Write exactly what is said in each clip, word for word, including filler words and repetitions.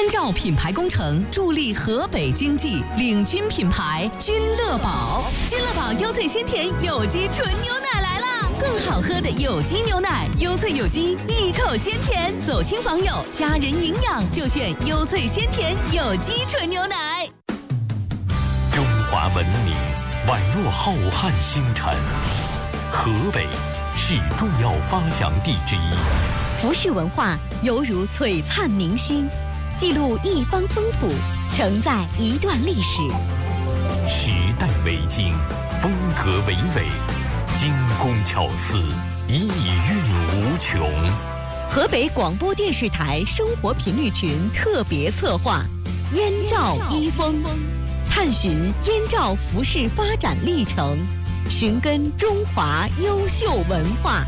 照品牌工程助力河北经济，领军品牌君乐宝。君乐宝优萃鲜甜有机纯牛奶来啦！更好喝的有机牛奶，优萃有机，一口鲜甜。走亲访友，家人营养就选优萃鲜甜有机纯牛奶。 中华文明宛若浩瀚星辰，河北是重要发祥地之一。 服饰文化犹如璀璨明星，记录一方风土，承载一段历史。 时代为经，风格为纬，精工巧思，意蕴无穷。 河北广播电视台生活频率群特别策划《燕赵衣风》，探寻燕赵服饰发展历程，寻根中华优秀文化。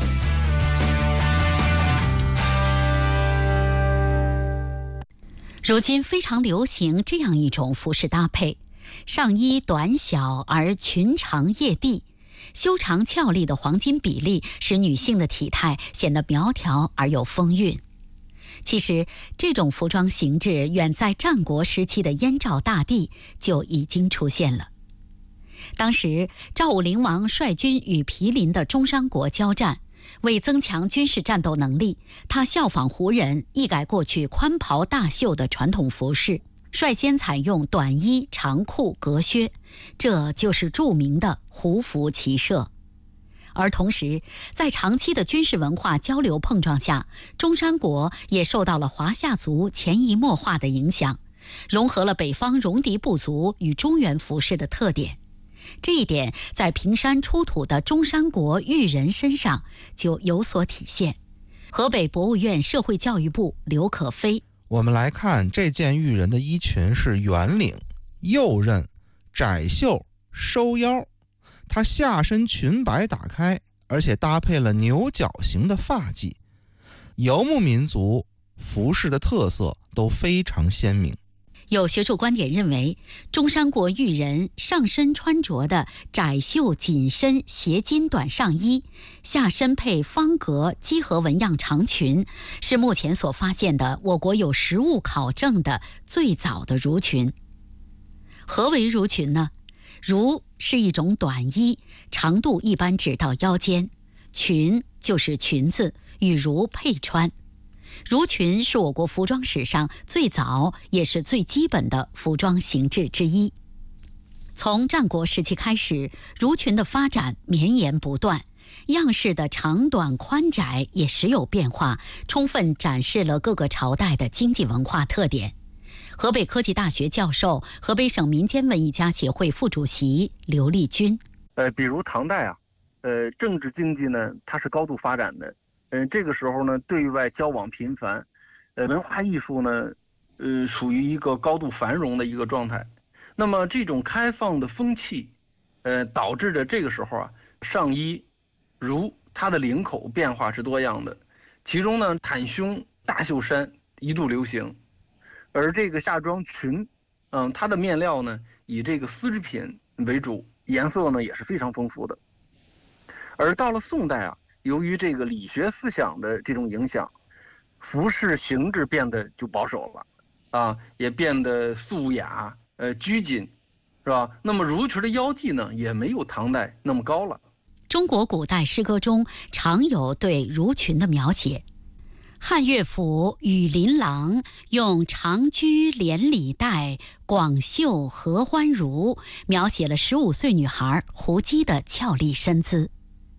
如今非常流行这样一种服饰搭配：上衣短小而裙长曳地，修长俏丽的黄金比例使女性的体态显得苗条而有风韵。其实，这种服装形制远在战国时期的燕赵大地就已经出现了。当时，赵武灵王率军与毗邻的中山国交战，为增强军事战斗能力，他效仿胡人，一改过去宽袍大袖的传统服饰，率先采用短衣、长裤、革靴，这就是著名的胡服骑射。而同时，在长期的军事文化交流碰撞下，中山国也受到了华夏族潜移默化的影响，融合了北方戎狄部族与中原服饰的特点。这一点在平山出土的中山国玉人身上就有所体现。河北博物院社会教育部刘可飞， 我们来看这件玉人的衣裙是圆领、右衽、窄袖、收腰，它下身裙摆打开，而且搭配了牛角形的发髻。游牧民族服饰的特色都非常鲜明。 有学术观点认为，中山国玉人上身穿着的窄袖紧身斜襟短上衣，下身配方格几何纹样长裙，是目前所发现的我国有实物考证的最早的襦裙。何为襦裙呢？襦是一种短衣，长度一般只到腰间，裙就是裙子，与襦配穿。襦裙是我国服装史上最早也是最基本的服装形制之一。从战国时期开始，襦裙的发展绵延不断，样式的长短宽窄也时有变化，充分展示了各个朝代的经济文化特点。河北科技大学教授、河北省民间文艺家协会副主席刘立军， 呃，比如唐代啊，呃，政治经济呢，它是高度发展的。嗯、呃，这个时候呢，对外交往频繁，呃，文化艺术呢，呃，属于一个高度繁荣的一个状态。那么这种开放的风气，呃，导致着这个时候啊，上衣襦它的领口变化是多样的，其中呢，袒胸大袖衫一度流行，而这个夏装裙，嗯，它的面料呢，以这个丝织品为主，颜色呢也是非常丰富的。而到了宋代啊，由于这个理学思想的这种影响，服饰形制变得就保守了，啊，也变得素雅，呃，拘谨，是吧？那么襦裙的腰际呢，也没有唐代那么高了。 中国古代诗歌中常有对襦裙的描写。汉乐府《羽林郎》用长裾连理带，广袖合欢襦，描写了十五岁女孩胡姬的俏丽身姿。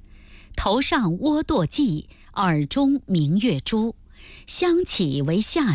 头上窝堕髻，耳中明月珠，香起为下